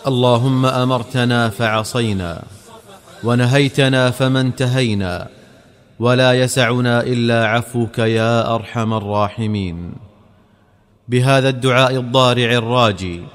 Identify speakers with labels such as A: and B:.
A: اللهم أمرتنا فعصينا، ونهيتنا فما انتهينا، ولا يسعنا إلا عفوك يا أرحم الراحمين. بهذا الدعاء الضارع الراجي